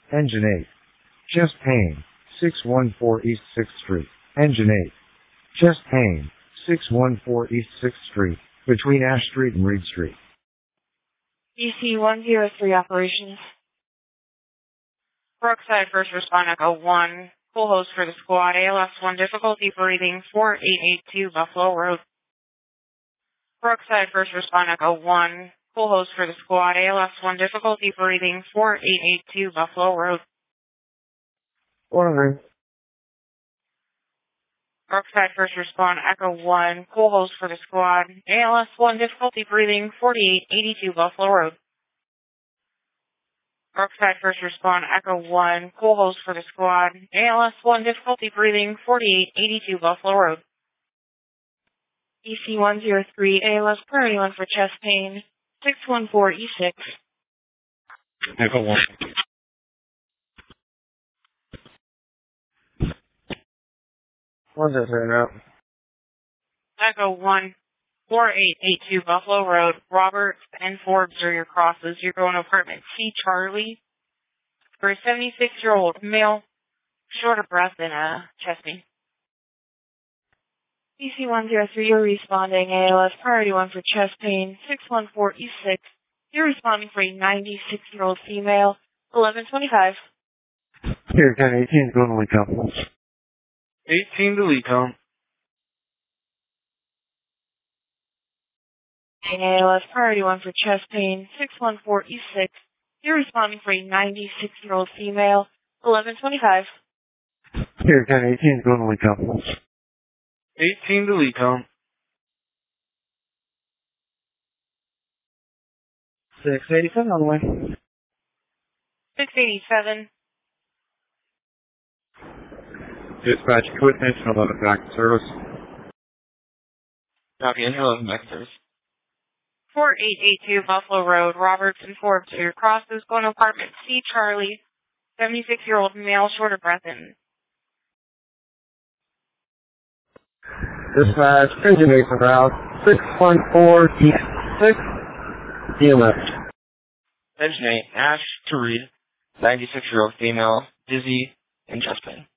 Engine 8. Chest pain. 614 East 6th Street. Engine 8. Chest pain. 614 East 6th Street. Between Ash Street and Reed Street. EC-103 operations. Brookside First Respond Echo 1. Full host for the squad. ALS-1 difficulty breathing 4882 Buffalo Road. Brookside First Respond Echo 1. Full host for the squad. ALS-1 difficulty breathing 4882 Buffalo Road. Ordering. Brookside First Respond Echo 1. Full host for the squad. ALS-1 difficulty breathing 4882 Buffalo Road. Brookside First Respond Echo 1. Full host for the squad. ALS-1 difficulty breathing 4882 Buffalo Road. EC-103 ALS priority 1 for chest pain 614 E6. Echo 1. What's that turn out? Echo 1. 4882 Buffalo Road. Roberts and Forbes are your crosses. You're going to apartment C Charlie for a 76-year-old male, short of breath and chest pain. EC-103, you're responding ALS priority 1 for chest pain 614 E6. You're responding for a 96-year-old female, 1125. Here, 1018 going to Lee County. 18 to Lee County. ALS priority 1 for chest pain 614 E6. You're responding for a 96-year-old female, 1125. Here, 1018 going to Lee County. 18 to Lee County. 687 on the way. 687. Dispatch, quit attention 11 back to service. Copy, 11 back to service. 4882 Buffalo Road, Roberts and Forbes are your crosses. Going to apartment C Charlie, 76-year-old male, short of breath and Dispatch, engine 8 for route 614 East 6. EMS. Engine 8, Ash to Reed, 96-year-old female, dizzy, and chest pain.